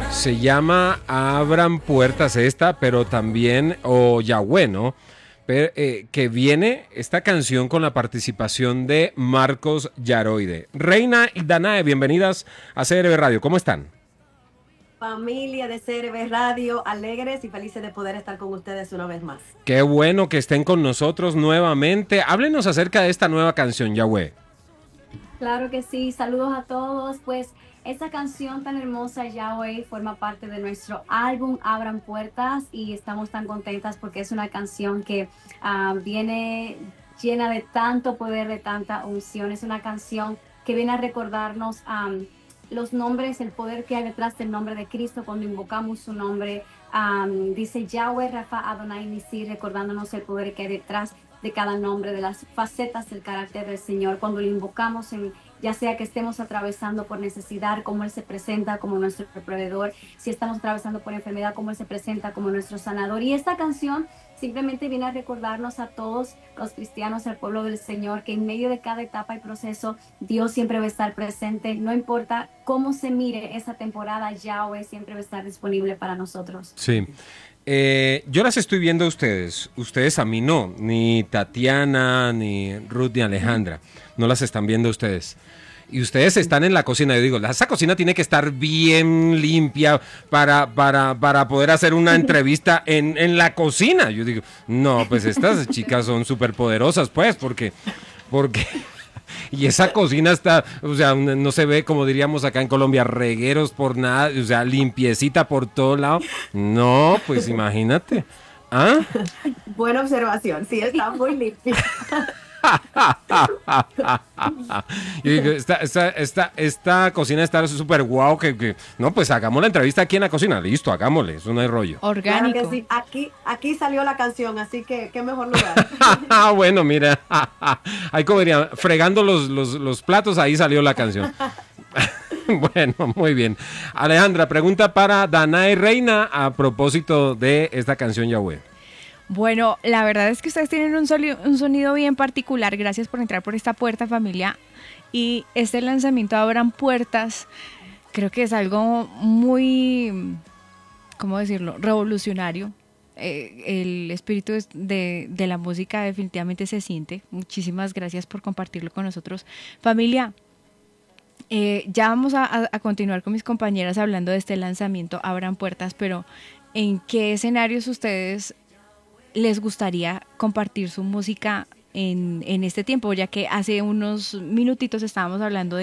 Se llama Abran Puertas esta, pero también, o Yahweh, ¿no? Que viene esta canción con la participación de Marcos Yaroide. Reina y Danae, bienvenidas a CRB Radio. ¿Cómo están? Familia de CRB Radio, alegres y felices de poder estar con ustedes una vez más. Qué bueno que estén con nosotros nuevamente. Háblenos acerca de esta nueva canción, Yahweh. Claro que sí, saludos a todos. Pues esta canción tan hermosa, Yahweh, forma parte de nuestro álbum Abran Puertas y estamos tan contentas porque es una canción que viene llena de tanto poder, de tanta unción. Es una canción que viene a recordarnos los nombres, el poder que hay detrás del nombre de Cristo cuando invocamos su nombre. Dice Yahweh, Rafa, Adonai, Nisi, recordándonos el poder que hay detrás de cada nombre, de las facetas del carácter del Señor. Cuando lo invocamos, ya sea que estemos atravesando por necesidad, como Él se presenta como nuestro proveedor, si estamos atravesando por enfermedad, como Él se presenta como nuestro sanador. Y esta canción simplemente viene a recordarnos a todos los cristianos, al pueblo del Señor, que en medio de cada etapa y proceso, Dios siempre va a estar presente. No importa cómo se mire esa temporada, Yahweh siempre va a estar disponible para nosotros. Sí. Yo las estoy viendo a ustedes. Ustedes a mí no. Ni Tatiana, ni Ruth, ni Alejandra. No las están viendo ustedes. Y ustedes están en la cocina. Yo digo, esa cocina tiene que estar bien limpia para poder hacer una entrevista en la cocina. Yo digo, no, pues estas chicas son súper poderosas, pues, porque y esa cocina está, o sea, no se ve, como diríamos acá en Colombia, regueros por nada, o sea, limpiecita por todo lado. No, pues imagínate. ¿Ah? Buena observación, sí, está muy limpia. Yo digo, esta cocina está súper guau, no, pues hagamos la entrevista aquí en la cocina. Listo, hagámosle, eso no hay rollo. Orgánico. Claro que sí, aquí salió la canción, así que qué mejor lugar. Bueno, mira, ahí como diría, fregando los platos, ahí salió la canción. Bueno, muy bien. Alejandra, pregunta para Danae Reina a propósito de esta canción Yahweh. Bueno, la verdad es que ustedes tienen un sonido bien particular. Gracias por entrar por esta puerta, familia. Y este lanzamiento Abran Puertas, creo que es algo muy, ¿cómo decirlo?, revolucionario. El espíritu de la música definitivamente se siente. Muchísimas gracias por compartirlo con nosotros. Familia, ya vamos a continuar con mis compañeras hablando de este lanzamiento Abran Puertas, pero ¿en qué escenarios ustedes les gustaría compartir su música en este tiempo? Ya que hace unos minutitos estábamos hablando